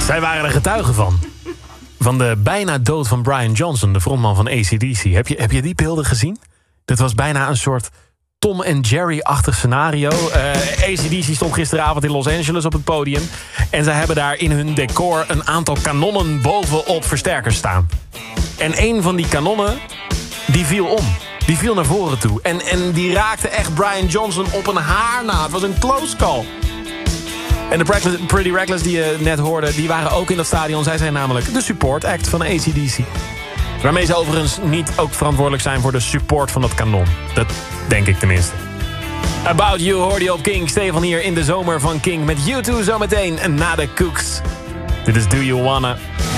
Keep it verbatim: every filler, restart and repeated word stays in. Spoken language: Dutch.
Zij waren er getuigen van. Van de bijna dood van Brian Johnson, de frontman van A C D C. Heb je, heb je die beelden gezien? Dat was bijna een soort Tom en Jerry-achtig scenario. Uh, A C D C stond gisteravond in Los Angeles op het podium. En zij hebben daar in hun decor een aantal kanonnen bovenop versterkers staan. En een van die kanonnen, die viel om. Die viel naar voren toe. En, en die raakte echt Brian Johnson op een haar na. Het was een close call. En de Pretty Reckless die je net hoorde, die waren ook in dat stadion. Zij zijn namelijk de support act van A C D C. Waarmee ze overigens niet ook verantwoordelijk zijn voor de support van dat kanon. Dat denk ik tenminste. About You hoorde je op King. Stefan hier in de zomer van King met U twee zometeen na de Cooks. Dit is Do You Wanna.